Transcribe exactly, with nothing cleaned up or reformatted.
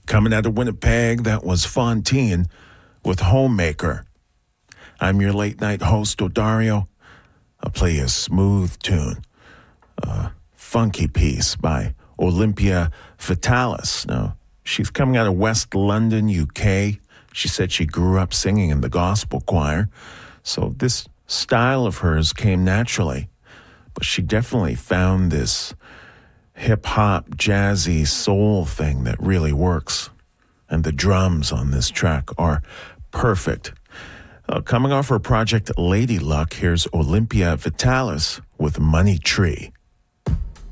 Coming out of Winnipeg, that was Fontaine with Homemaker. I'm your late-night host, Odario. I'll play you a smooth tune, a funky piece by Olympia Vitalis. Now, she's coming out of West London, U K. She said she grew up singing in the gospel choir, so this style of hers came naturally. But she definitely found this hip-hop, jazzy soul thing that really works. And the drums on this track are perfect. Uh, coming off her project Lady Luck, here's Olympia Vitalis with Money Tree.